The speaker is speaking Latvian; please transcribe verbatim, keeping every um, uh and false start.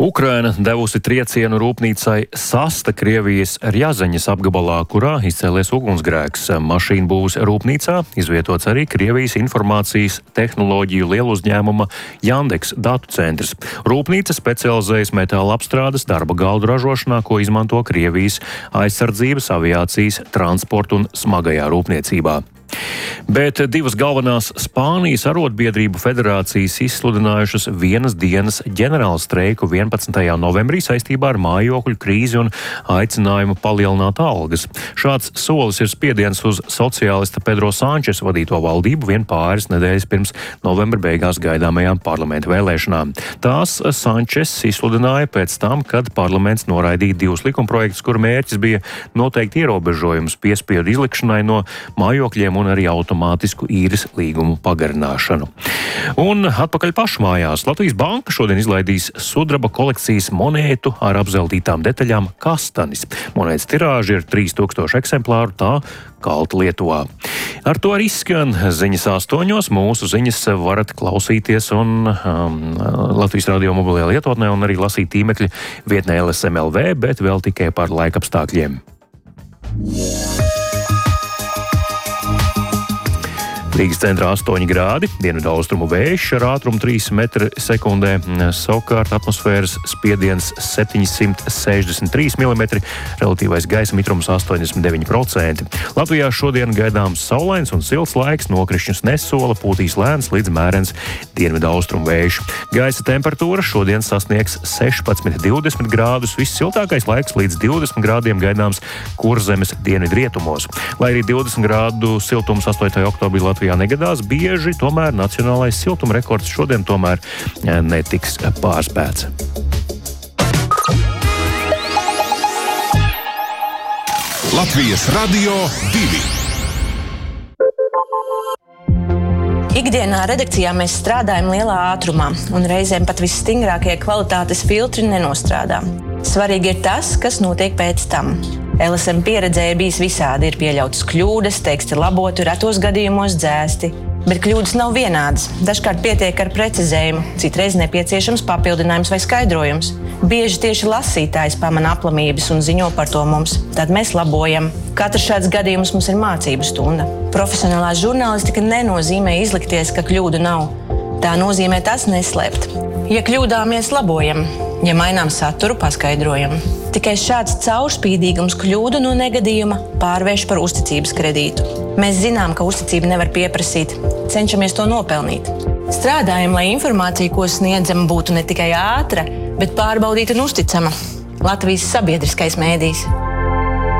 Ukraina devusi triecienu rūpnīcai Sasta Krievijas Rjazaņas apgabalā, kurā izcēlies ugunsgrēks. Mašīnu būvs rūpnīcā izvietots arī Krievijas informācijas tehnoloģiju lieluzņēmuma Jandeks datu centrs. Rūpnīca specializējas metāla apstrādes darba galdu ražošanā, ko izmanto Krievijas aizsardzības, aviācijas, transporta un smagajā rūpniecībā. Bet divas galvenās Spānijas arotbiedrību federācijas izsludinājušas vienas dienas ģenerālu streiku vienpadsmitajā novembrī saistībā ar mājokļu krīzi un aicinājumu palielināt algas. Šāds solis ir spiediens uz sociālista Pedro Sančes vadīto valdību vien pāris nedēļas pirms novembra beigās gaidāmajām parlamenta vēlēšanām. Tās Sančes izsludināja pēc tam, kad parlaments noraidīja divus likumprojektus, kuru mērķis bija noteikt ierobežojumus piespiedu izlikšanai no mājokļiem un arī automātisku īres līgumu pagarināšanu. Un atpakaļ pašmājās. Latvijas Banka šodien izlaidīs sudraba kolekcijas monētu ar apzeltītām detaļām Kastanis. Monētas tirāža ir trīs tūkstoši eksemplāru, tā kalta Lietuvā. Ar to arī izskan ziņas astoņos. Mūsu ziņas varat klausīties un um, Latvijas radio mobilajā lietotnē un arī lasīt tīmekļa vietnē L S M L V, bet vēl tikai par laikapstākļiem. Rīgas centrā astoņi grādi, dienvidu austrumu vējš ar ātrumu trīs metri sekundē, savukārt atmosfēras spiediens septiņsimt sešdesmit trīs milimetri, relatīvais gaisa mitrums astoņdesmit deviņi procenti. Latvijā šodien gaidāms saulains un silts laiks, nokrišņus nesola, pūtīs lēns līdz mērens dienvidu austrumu vējš. Gaisa temperatūra šodien sasniegs sešpadsmit divdesmit grādus, vissiltākais laiks līdz divdesmit grādiem gaidāms Kurzemes dienvidu rietumos. Lai arī divdesmit grādu siltums astoņā oktobrī Latvijā negadās bieži, tomēr nacionālais siltuma rekords šodien tomēr netiks pārspēts. Latvijas Radio divi. Ikdienā redakcijā mēs strādājam lielā ātrumā, un reizēm pat visstingrākie kvalitātes filtri nenostrādā. Svarīgi ir tas, kas notiek pēc tam. L S M pieredzē ir bijis visādi, ir pieļautas kļūdas, teksti labotu, retos gadījumos dzēsti. Bet kļūdas nav vienādas. Dažkārt pietiek ar precizējumu, citreiz nepieciešams papildinājums vai skaidrojums. Bieži tieši lasītājs pamana aplamības un ziņo par to mums. Tad mēs labojam. Katrs šāds gadījums mums ir mācību stunda. Profesionālā žurnālistika nenozīmē izlikties, ka kļūdu nav. Tā nozīmē tas neslēpt. Ja kļūdāmies, labojam. Ja mainām saturu, paskaidrojam. Tikai šāds caurspīdīgums kļūdu no negadījuma pārvērš par uzticības kredītu. Mēs zinām, ka uzticību nevar pieprasīt. Cenšamies to nopelnīt. Strādājam, lai informācija, ko sniedzam, būtu ne tikai ātra, bet pārbaudīta un uzticama. Latvijas sabiedriskais mēdījis.